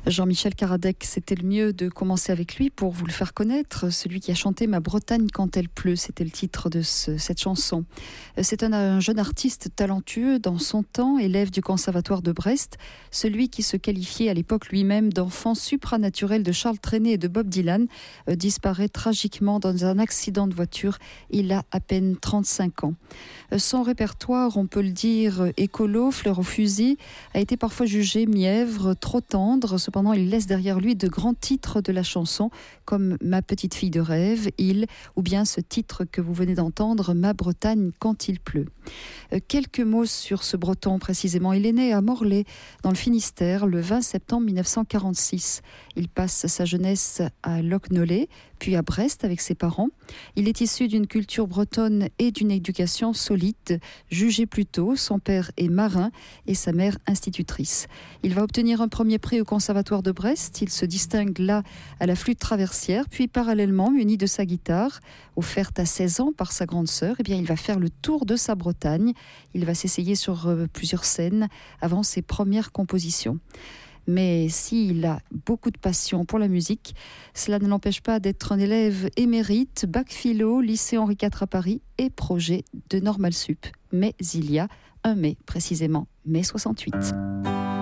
Jean-Michel Karadec, c'était le mieux de commencer avec lui pour vous le faire connaître. Celui qui a chanté Ma Bretagne quand elle pleut, c'était le titre de cette chanson. C'est un jeune artiste talentueux dans son temps, élève du Conservatoire de Brest, celui qui se qualifiait à l'époque lui-même d'enfant supranaturel de Charles Trenet et de Bob Dylan, disparaît tragiquement dans un accident de voiture. Il a à peine 35 ans. Son répertoire, on peut le dire, écolo, fleur au fusil, a été parfois jugé mièvre, trop tendre. Cependant, il laisse derrière lui de grands titres de la chanson, comme Ma petite fille de rêve, Il, ou bien ce titre que vous venez d'entendre, Ma Bretagne quand il pleut. Quelques mots sur ce breton précisément. Il est né à Morlaix, dans le Finistère, le 20 septembre 1946. Il passe sa jeunesse à Lochnolay, puis à Brest avec ses parents. Il est issu d'une culture bretonne et d'une éducation solide, jugée plus tôt. Son père est marin et sa mère institutrice. Il va obtenir un premier prix au Conservatoire de Brest. Il se distingue là à la flûte traversière, puis parallèlement, muni de sa guitare, offerte à 16 ans par sa grande sœur, il va faire le tour de sa Bretagne. Il va s'essayer sur plusieurs scènes avant ses premières compositions. Mais s'il a beaucoup de passion pour la musique, cela ne l'empêche pas d'être un élève émérite, bac philo, lycée Henri IV à Paris et projet de Normal Sup. Mais il y a un mai, précisément mai 68.